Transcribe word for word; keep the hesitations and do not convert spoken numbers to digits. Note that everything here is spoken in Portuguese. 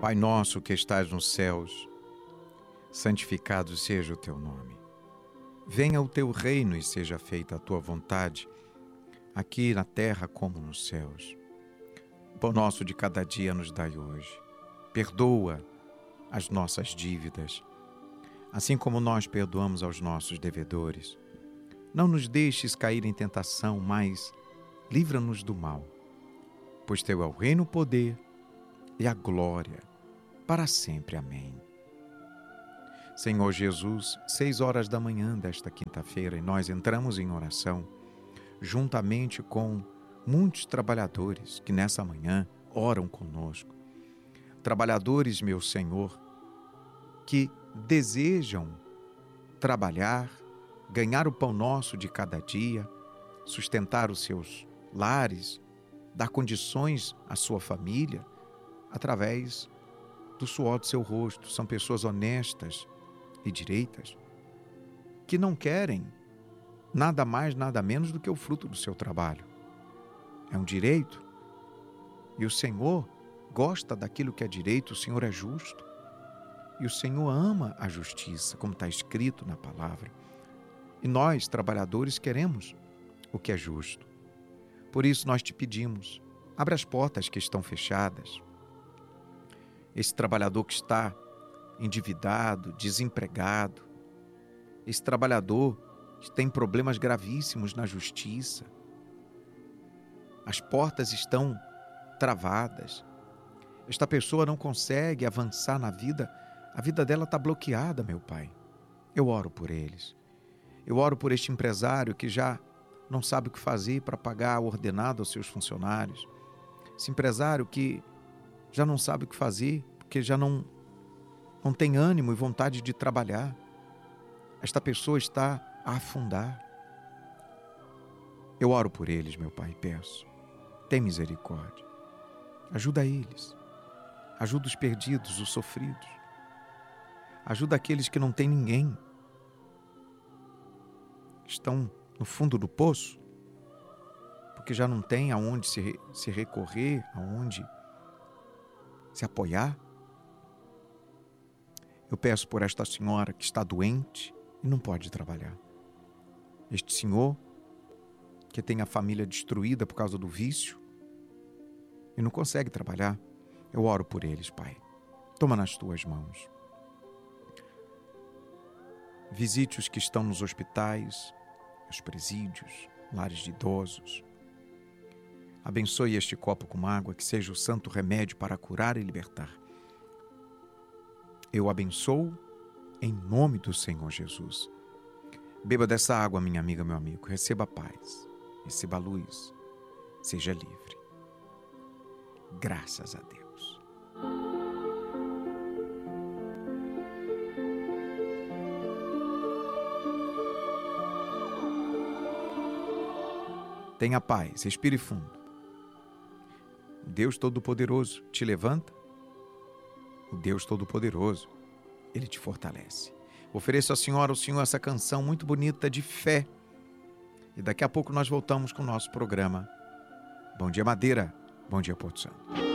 Pai nosso que estás nos céus, santificado seja o teu nome. Venha o teu reino e seja feita a tua vontade, aqui na terra como nos céus. O pão nosso de cada dia nos dai hoje. Perdoa as nossas dívidas, assim como nós perdoamos aos nossos devedores. Não nos deixes cair em tentação, mas livra-nos do mal. Pois teu é o reino, o poder e a glória, para sempre. Amém. Senhor Jesus, seis horas da manhã desta quinta-feira, e nós entramos em oração, juntamente com muitos trabalhadores que nessa manhã oram conosco. Trabalhadores, meu Senhor, que desejam trabalhar, ganhar o pão nosso de cada dia, sustentar os seus lares, dar condições à sua família, através do suor do seu rosto. São pessoas honestas e direitas, que não querem nada mais, nada menos do que o fruto do seu trabalho. É um direito, e o Senhor gosta daquilo que é direito. O Senhor é justo, e o Senhor ama a justiça, como está escrito na palavra. E nós, trabalhadores, queremos o que é justo. Por isso nós te pedimos, abre as portas que estão fechadas. Esse trabalhador que está endividado, desempregado, esse trabalhador que tem problemas gravíssimos na justiça, as portas estão travadas, esta pessoa não consegue avançar na vida, a vida dela está bloqueada, meu Pai. Eu oro por eles. Eu oro por este empresário que já não sabe o que fazer para pagar o ordenado aos seus funcionários. Esse empresário que já não sabe o que fazer, porque já não, não tem ânimo e vontade de trabalhar. Esta pessoa está a afundar. Eu oro por eles, meu Pai, e peço, tem misericórdia. Ajuda eles. Ajuda os perdidos, os sofridos. Ajuda aqueles que não têm ninguém. Estão no fundo do poço, porque já não tem aonde se, se recorrer, aonde se apoiar. Eu peço por esta senhora que está doente e não pode trabalhar. Este senhor que tem a família destruída por causa do vício e não consegue trabalhar. Eu oro por eles, Pai. Toma nas tuas mãos. Visite os que estão nos hospitais, os presídios, lares de idosos. Abençoe este copo com água, que seja o santo remédio para curar e libertar. Eu abençoo em nome do Senhor Jesus. Beba dessa água, minha amiga, meu amigo. Receba a paz, receba a luz, seja livre. Graças a Deus. Tenha paz, respire fundo. Deus Todo-Poderoso te levanta. O Deus Todo-Poderoso, Ele te fortalece. Ofereço à senhora, ao senhor, essa canção muito bonita de fé. E daqui a pouco nós voltamos com o nosso programa. Bom dia, Madeira. Bom dia, Porto Santo.